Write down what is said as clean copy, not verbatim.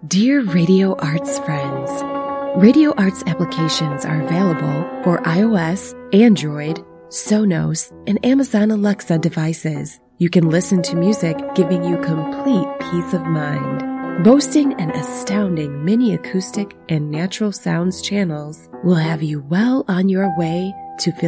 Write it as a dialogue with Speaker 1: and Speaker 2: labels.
Speaker 1: Dear Radio Arts friends, Radio Arts applications are available for iOS, Android, Sonos, and Amazon Alexa devices. You can listen to music giving you complete peace of mind. Boasting an astounding mini acoustic and natural sounds channels will have you well on your way to feel